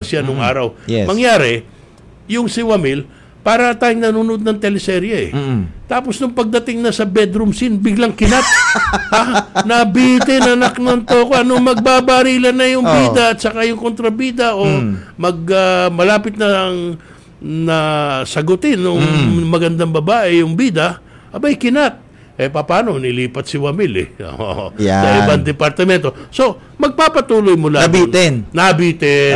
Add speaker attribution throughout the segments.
Speaker 1: yan nung araw.
Speaker 2: Yes.
Speaker 1: Mangyari, yung si Wamil, para tayong nanonood ng teleserye Tapos nung pagdating na sa bedroom scene, biglang kinat. Nabitin, anak ng toko. Magbabarilan na yung bida at saka yung kontrabida o malapit na sagutin ng magandang babae yung bida, abay kinat. Paano? Nilipat si Wamil sa ibang departamento. So, magpapatuloy mo lang. Nabitin.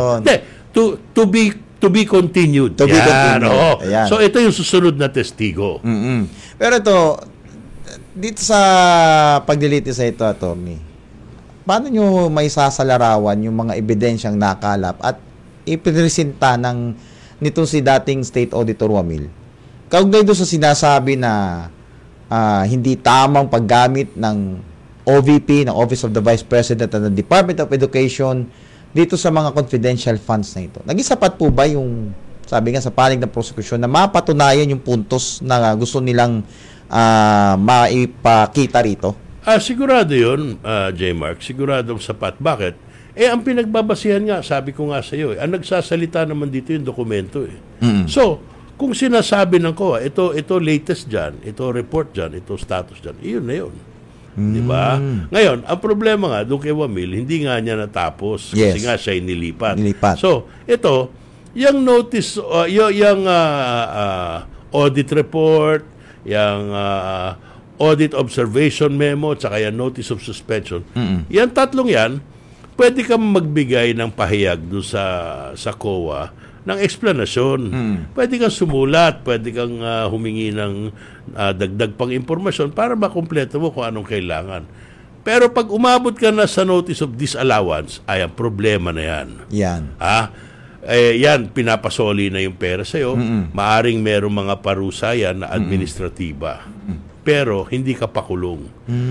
Speaker 1: To be continued.
Speaker 2: To be continued.
Speaker 1: So, ito yung susunod na testigo.
Speaker 2: Pero ito, dito sa pagdiliti sa ito, attorney, paano nyo may sasalarawan yung mga ebidensyang nakalap at ipresenta nitong si dating State Auditor Wamil? Kaugnay doon sa sinasabi na hindi tamang paggamit ng OVP, ng Office of the Vice President at ng Department of Education dito sa mga confidential funds na ito. Naging sapat po ba yung, sabi nga sa panig ng prosecution, na mapatunayan yung puntos na gusto nilang maipakita rito?
Speaker 1: Sigurado yun, J. Mark. Siguradong sapat. Bakit? Ang pinagbabasihan nga, sabi ko nga sa iyo, ang nagsasalita naman dito yung dokumento. So, kung sinasabi ng COA, ito latest dyan, ito report dyan, ito status dyan, iyon na yun. Diba? Ngayon, ang problema nga, doon kay Wamil, hindi nga niya natapos. Kasi nga siya nilipat. So, ito, yung notice, yung audit report, yung audit observation memo, tsaka yung notice of suspension, yan tatlong yan, pwede kang magbigay ng pahayag doon sa COA ng explanasyon. Pwede kang sumulat, pwede kang humingi ng dagdag pang impormasyon para makumpleto mo kung anong kailangan. Pero pag umabot ka na sa notice of disallowance, ay ang problema na yan. Yan, pinapasoli na yung pera sa'yo. Maaring merong mga parusa yan na administratiba. Pero hindi ka pakulong.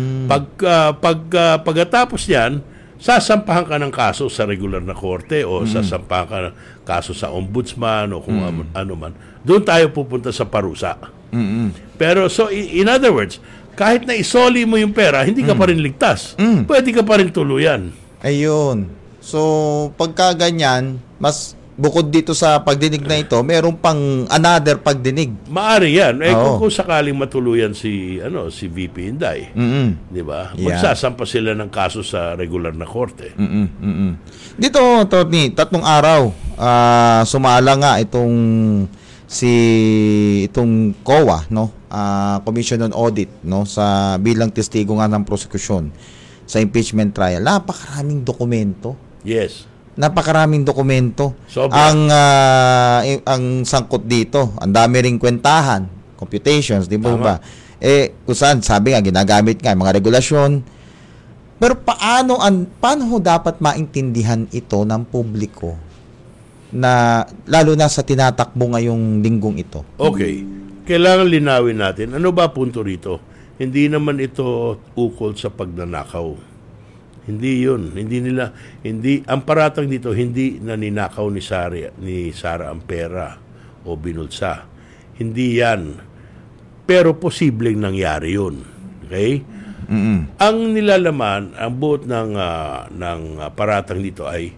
Speaker 1: Pagkatapos yan, sasampahan ka ng kaso sa regular na korte o sasampahan ka ng kaso sa ombudsman o kung ano man. Doon tayo pupunta sa parusa. Pero so in other words, kahit na isoli mo yung pera, hindi ka pa rin ligtas. Pwede ka pa rin tuluyan.
Speaker 2: Ayun. So pagka ganyan, mas bukod dito sa pagdinig na ito, meron pang another pagdinig.
Speaker 1: Maari yan. Kung sakaling matuluyan si VP Inday, di ba? Magsasampa sila ng kaso sa regular na korte.
Speaker 2: Dito, Tony, 3 araw, sumala nga itong COA, no? Commission on Audit, no? Sa bilang testigo nga ng prosecution sa impeachment trial. Napakaraming dokumento.
Speaker 1: Yes.
Speaker 2: Napakaraming dokumento.
Speaker 1: Sobra.
Speaker 2: Ang sangkot dito, ang dami ring kwentahan, computations, di ba? Kung saan, sabi nga, ginagamit nga mga regulasyon. Pero paano ho dapat maintindihan ito ng publiko na lalo na sa tinatakbo ngayong linggong ito?
Speaker 1: Okay. Kailangan linawin natin. Ano ba punto rito? Hindi naman ito ukol sa pagnanakaw. Hindi yun. Ang paratang dito, hindi naninakaw ni Sara ang pera o binulsa. Hindi yan. Pero posibleng nangyari yun. Okay? Ang nilalaman, ang buot ng paratang dito ay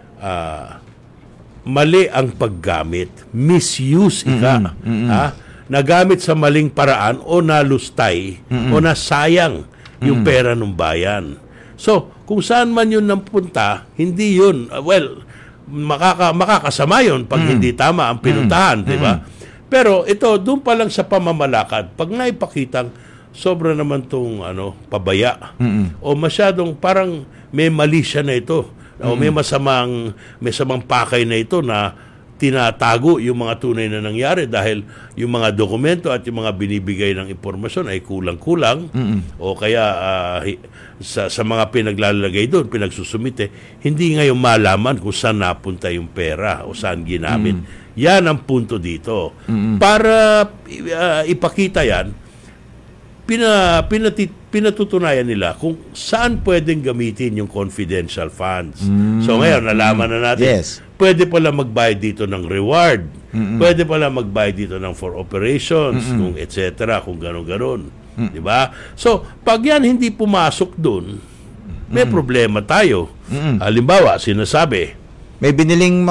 Speaker 1: mali ang paggamit. Misuse nagamit sa maling paraan o nalustay o nasayang yung pera ng bayan. So, kung saan man yun napunta, hindi yun, makakasama yun pag hindi tama ang pinuntahan, di ba? Pero ito, doon pa lang sa pamamalakad, pag naipakitang sobra naman tong pabaya, o masyadong parang may mali siya na ito, o may masamang pakay na ito na tinatago yung mga tunay na nangyari dahil yung mga dokumento at yung mga binibigay ng impormasyon ay kulang-kulang o kaya sa mga pinaglalagay doon, pinagsusumite, hindi ngayon malaman kung saan napunta yung pera o saan ginamit. Yan ang punto dito. Para ipakita yan, pinatutunayan nila kung saan pwedeng gamitin yung confidential funds. So ngayon, nalaman na natin, pwede pala magbayad dito ng reward, pwede pala magbayad dito ng for operations, kung etc., kung gano'n-gano'n. Diba? So, pag yan hindi pumasok dun, may problema tayo. Halimbawa, sinasabi,
Speaker 2: may biniling